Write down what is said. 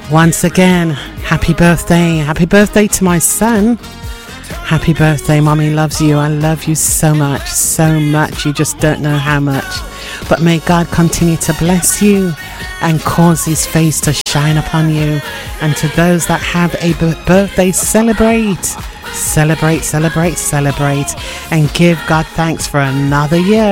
Once again, happy birthday. Happy birthday to my son. Happy birthday, Mommy loves you. I love you so much, so much. You just don't know how much. But may God continue to bless you and cause his face to shine upon you. And to those that have a birthday, celebrate. Celebrate, celebrate, celebrate. And give God thanks for another year.